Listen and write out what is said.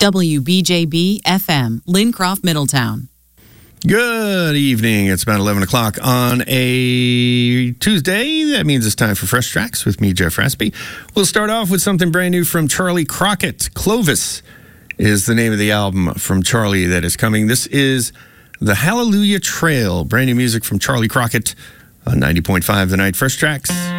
WBJB FM, Lincroft, Middletown. Good evening. It's about 11 o'clock on a Tuesday. That means it's time for Fresh Tracks with me, Jeff Raspy. We'll start off with something brand new from Charlie Crockett. Clovis is the name of the album from Charlie that is coming. This is The Hallelujah Trail. Brand new music from Charlie Crockett on 90.5 The Night. Fresh Tracks.